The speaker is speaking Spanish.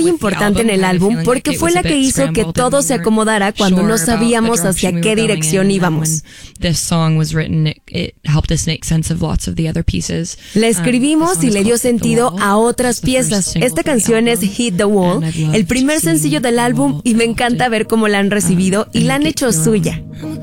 muy importante en el álbum porque fue la que hizo que todo se acomodara cuando no sabíamos hacia qué dirección íbamos. La escribimos y le dio sentido a otras piezas. Esta canción es Hit the Wall, el primer sencillo del álbum, y me encanta ver cómo la han recibido y la han hecho suya.